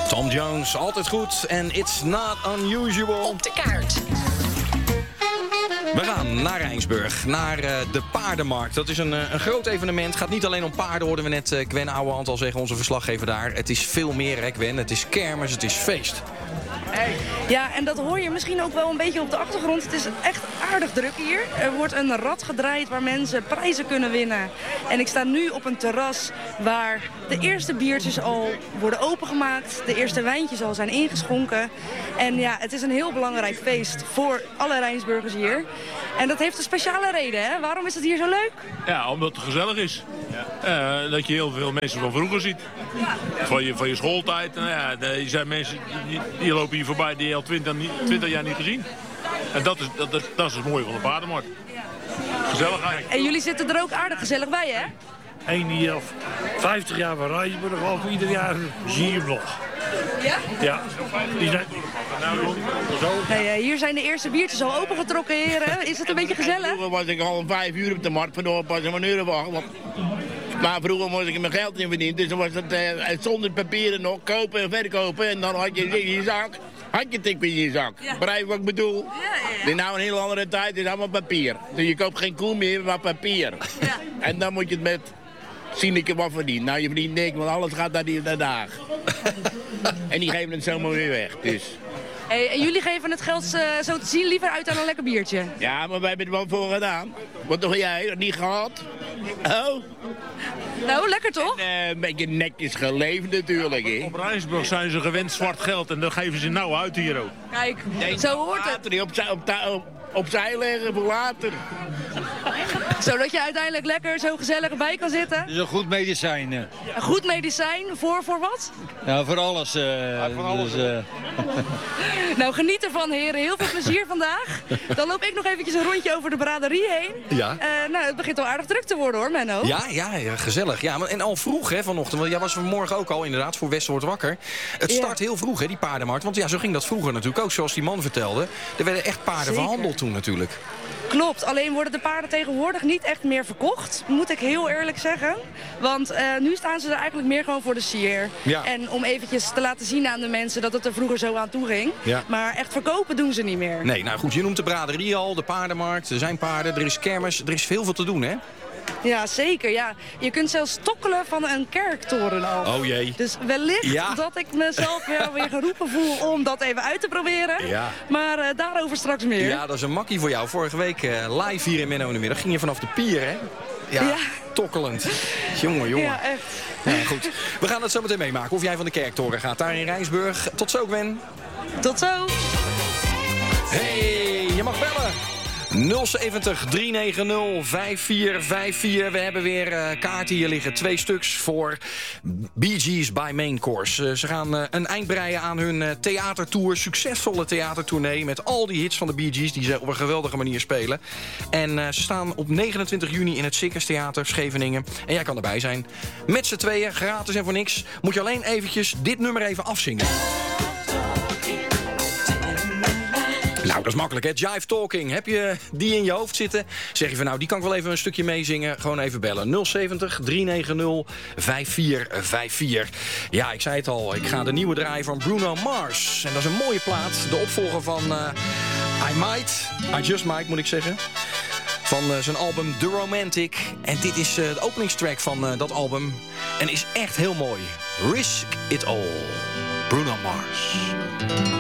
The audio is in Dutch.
Tom Jones, altijd goed. En It's Not Unusual. Op de kaart. We gaan naar Rijnsburg, naar de paardenmarkt. Dat is een groot evenement. Het gaat niet alleen om paarden, hoorden we net Gwen Ouwehand al zeggen, onze verslaggever daar. Het is veel meer, hè Gwen. Het is kermis, het is feest. Ja, en dat hoor je misschien ook wel een beetje op de achtergrond. Het is echt aardig druk hier. Er wordt een rad gedraaid waar mensen prijzen kunnen winnen. En ik sta nu op een terras waar de eerste biertjes al worden opengemaakt. De eerste wijntjes al zijn ingeschonken. En ja, het is een heel belangrijk feest voor alle Rijnsburgers hier. En dat heeft een speciale reden, hè? Waarom is het hier zo leuk? Ja, omdat het gezellig is. Dat je heel veel mensen van vroeger ziet. Van je schooltijd. Nou ja, er zijn mensen die lopen hier voorbij die je al 20 jaar niet gezien. En dat is het mooie van de paardenmarkt. Gezelligheid. En jullie zitten er ook aardig gezellig bij, hè? 50 jaar van Rijnsburg, al ieder jaar zie je hem nog. Ja? Ja. Die zijn... Nee, hier zijn de eerste biertjes al opengetrokken, heren. Is het een beetje gezellig? Vroeger was ik al om 5 uur op de markt, vandoor pas een uur wachten. Maar vroeger moest ik mijn geld in verdienen, dus dan was het zonder papieren nog, kopen en verkopen. En dan had je in je zak, had je tik in je zak. Ja. Begrijp je wat ik bedoel? Ja. Dit is nou een heel andere tijd, het is allemaal papier. Dus je koopt geen koe meer, maar papier. Ja. En dan moet je het met zienlijke wat verdienen. Nou, je verdient niks, want alles gaat naar de dag. En die geven het zomaar weer weg, dus... Hey, en jullie geven het geld zo te zien liever uit aan een lekker biertje? Ja, maar wij hebben er wel voor gedaan. Wat toch jij? Niet gehad? Oh? Nou, lekker toch? En, een beetje netjes geleefd natuurlijk, hè? Op Rijnsburg zijn ze gewend zwart geld en dat geven ze nou uit hier ook. Kijk, zo hoort het. Later, opzij leggen voor later. Zodat je uiteindelijk lekker zo gezellig erbij kan zitten. Het is een goed medicijn. Een goed medicijn voor wat? Ja, voor alles. voor alles. Dus, Nou, geniet ervan, heren. Heel veel plezier vandaag. Dan loop ik nog eventjes een rondje over de braderie heen. Ja. Nou, het begint al aardig druk te worden, hoor, Menno. Ja, gezellig. Ja, en al vroeg hè, vanochtend. Want jij was vanmorgen ook al inderdaad voor Westen wordt wakker. Het start heel vroeg, hè, die paardenmarkt. Want ja, zo ging dat vroeger natuurlijk ook, zoals die man vertelde. Er werden echt paarden Zeker verhandeld toen natuurlijk. Klopt, alleen worden de paarden tegenwoordig niet echt meer verkocht. Moet ik heel eerlijk zeggen. Want nu staan ze er eigenlijk meer gewoon voor de sier. Ja. En om eventjes te laten zien aan de mensen dat het er vroeger zo aan toe ging. Ja. Maar echt verkopen doen ze niet meer. Nee, nou goed, je noemt de braderie al, de paardenmarkt. Er zijn paarden, er is kermis, er is heel veel te doen, hè? Ja, zeker. Ja. Je kunt zelfs tokkelen van een kerktoren af. Oh jee. Dus wellicht Ja. dat ik mezelf wel weer geroepen voel om dat even uit te proberen. Ja. Maar daarover straks meer. Ja, dat is een makkie voor jou. Vorige week live hier in Menno in de Middag ging je vanaf de pier, hè? Ja. Tokkelend. Jongen. Ja, echt. Ja, goed. We gaan het zo meteen meemaken. Of jij van de kerktoren gaat daar in Rijnsburg. Tot zo, Gwen. Tot zo. Hey, je mag bellen. 070 390 5454. We hebben weer kaarten hier liggen. 2 stuks voor Bee Gees by Main Course. Ze gaan een eind breien aan hun theatertour. Succesvolle theatertournee met al die hits van de Bee Gees die ze op een geweldige manier spelen. En ze staan op 29 juni in het Sikkers Theater Scheveningen. En jij kan erbij zijn. Met z'n tweeën, gratis en voor niks. Moet je alleen eventjes dit nummer even afzingen. Nou, dat is makkelijk, hè? Jive Talking. Heb je die in je hoofd zitten? Zeg je van, nou, die kan ik wel even een stukje meezingen. Gewoon even bellen. 070 390 5454. Ja, ik zei het al. Ik ga de nieuwe draaien van Bruno Mars. En dat is een mooie plaat. De opvolger van I Just Might, moet ik zeggen. Van zijn album The Romantic. En dit is de openingstrack van dat album. En is echt heel mooi. Risk It All. Bruno Mars.